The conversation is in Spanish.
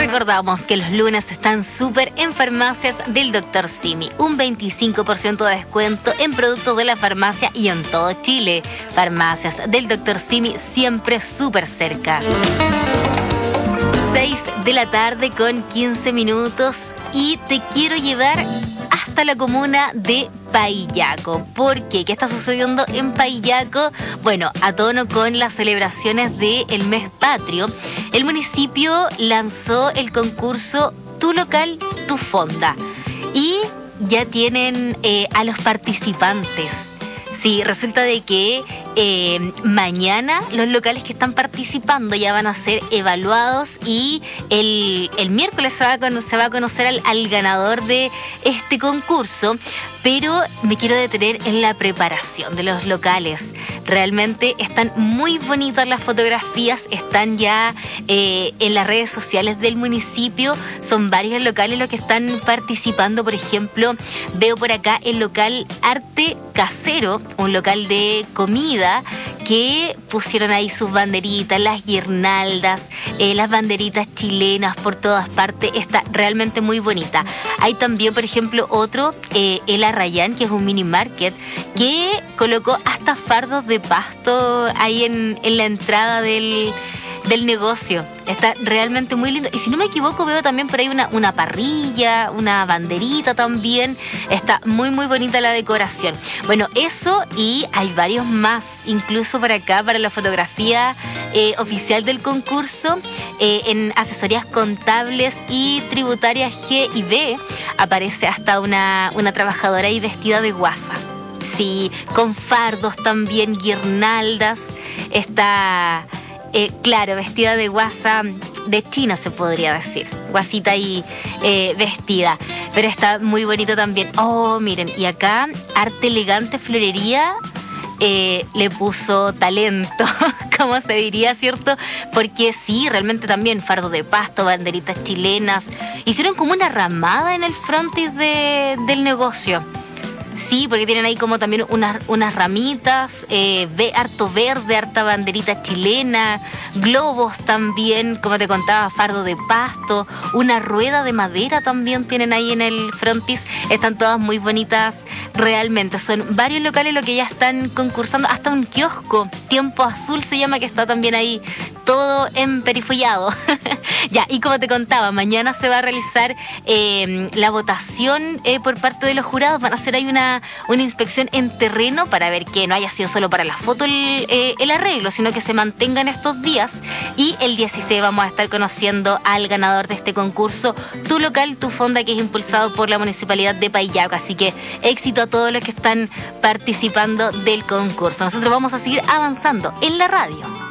recordamos que los lunes están súper en farmacias del Dr. Simi. Un 25% de descuento en productos de la farmacia y en todo Chile. Farmacias del Dr. Simi siempre súper cerca. 6 de la tarde con 15 minutos y te quiero llevar hasta la comuna de Paillaco. ¿Por qué? ¿Qué está sucediendo en Paillaco? Bueno, a tono con las celebraciones del mes patrio, el municipio lanzó el concurso Tu Local, Tu Fonda y ya tienen a los participantes. Sí, resulta de que mañana los locales que están participando ya van a ser evaluados y el miércoles se va a conocer al ganador de este concurso, pero me quiero detener en la preparación de los locales. Realmente están muy bonitas las fotografías, están ya en las redes sociales del municipio, son varios locales los que están participando. Por ejemplo, veo por acá el local Arte Casero, un local de comida que pusieron ahí sus banderitas, las guirnaldas, las banderitas chilenas por todas partes. Está realmente muy bonita. Hay también, por ejemplo, otro, El Arrayán, que es un mini market, que colocó hasta fardos de pasto ahí en la entrada del negocio. Está realmente muy lindo. Y si no me equivoco, veo también por ahí una parrilla, una banderita también. Está muy, muy bonita la decoración. Bueno, eso y hay varios más. Incluso por acá, para la fotografía oficial del concurso, en asesorías contables y tributarias G&B, aparece hasta una trabajadora ahí vestida de guasa. Sí, con fardos también, guirnaldas. Está... claro, vestida de guasa de China, se podría decir. Guasita ahí vestida. Pero está muy bonito también. Oh, miren, y acá Arte Elegante Florería le puso talento, como se diría, ¿cierto? Porque sí, realmente también fardo de pasto, banderitas chilenas. Hicieron como una ramada en el frontis del negocio. Sí, porque tienen ahí como también unas ramitas, harto verde, harta banderita chilena, globos también, como te contaba, fardo de pasto, una rueda de madera también tienen ahí en el frontis. Están todas muy bonitas realmente. Son varios locales los que ya están concursando, hasta un kiosco, Tiempo Azul se llama, que está también ahí todo emperifollado. Ya, y como te contaba, mañana se va a realizar la votación por parte de los jurados. Van a hacer ahí una inspección en terreno para ver que no haya sido solo para la foto el arreglo, sino que se mantengan estos días. Y el 16 vamos a estar conociendo al ganador de este concurso, Tu Local, Tu Fonda, que es impulsado por la Municipalidad de Paillaco. Así que éxito a todos los que están participando del concurso. Nosotros vamos a seguir avanzando en la radio.